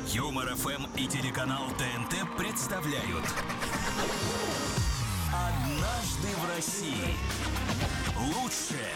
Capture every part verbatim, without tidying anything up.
Юмор эф эм и телеканал тэ эн тэ представляют «Однажды в России». Лучшее.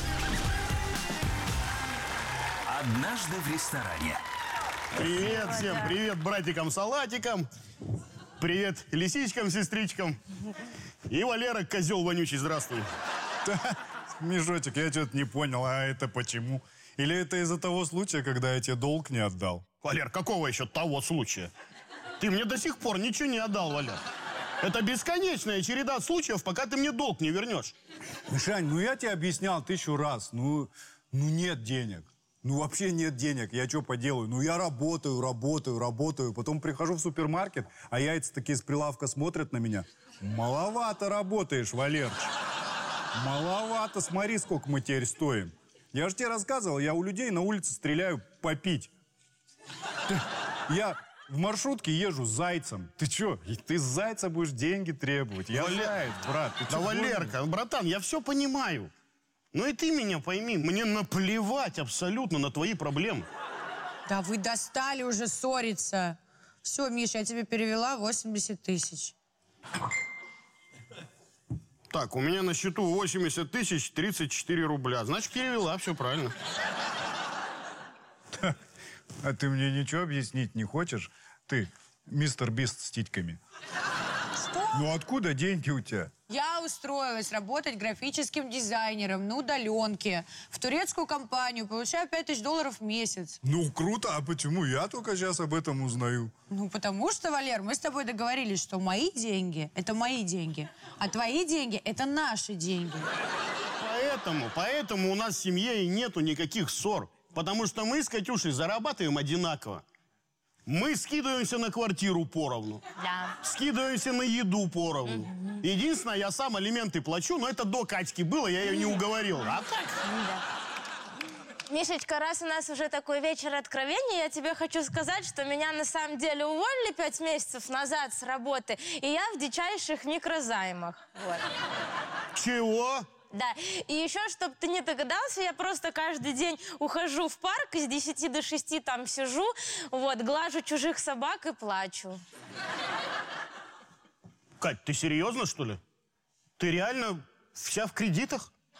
Однажды в ресторане. Привет всем, привет братикам-салатикам. Привет лисичкам-сестричкам. И Валера, козел вонючий, здравствуй. Межотик, я что-то не понял, а это почему? Или это из-за того случая, когда я тебе долг не отдал? Валер, какого еще того случая? Ты мне до сих пор ничего не отдал, Валер. Это бесконечная череда случаев, пока ты мне долг не вернешь. Мишань, ну я тебе объяснял тысячу раз. Ну, ну нет денег. Ну вообще нет денег. Я что поделаю? Ну я работаю, работаю, работаю. Потом прихожу в супермаркет, а яйца такие с прилавка смотрят на меня. Маловато работаешь, Валерчик. Маловато. Смотри, сколько мы теперь стоим. Я же тебе рассказывал, я у людей на улице стреляю попить. Я в маршрутке езжу с зайцем. Ты что? Ты с зайца будешь деньги требовать? Я Валер... заяц, брат. Ты да, Валерка, братан, я все понимаю. Но и ты меня пойми, мне наплевать абсолютно на твои проблемы. Да вы достали уже ссориться. Все, Миша, я тебе перевела восемьдесят тысяч. Так, у меня на счету восемьдесят тысяч тридцать четыре рубля. Значит, перевела, все правильно. А ты мне ничего объяснить не хочешь? Ты, мистер Бист с титьками. Что? Ну откуда деньги у тебя? Я устроилась работать графическим дизайнером на удаленке в турецкую компанию, получаю пять тысяч долларов в месяц. Ну, круто. А почему я только сейчас об этом узнаю? Ну, потому что, Валер, мы с тобой договорились, что мои деньги – это мои деньги, а твои деньги – это наши деньги. Поэтому, поэтому у нас в семье и нету никаких ссор. Потому что мы с Катюшей зарабатываем одинаково. Мы скидываемся на квартиру поровну. Да. Скидываемся на еду поровну. Угу. Единственное, я сам алименты плачу, но это до Катьки было, я ее не уговорил. А так? Да. Мишечка, раз у нас уже такой вечер откровений, я тебе хочу сказать, что меня на самом деле уволили пять месяцев назад с работы, и я в дичайших микрозаймах. Вот. Чего? Да, и еще, чтобы ты не догадался, я просто каждый день ухожу в парк, с десяти до шести там сижу, вот, глажу чужих собак и плачу. Кать, ты серьезно, что ли? Ты реально вся в кредитах?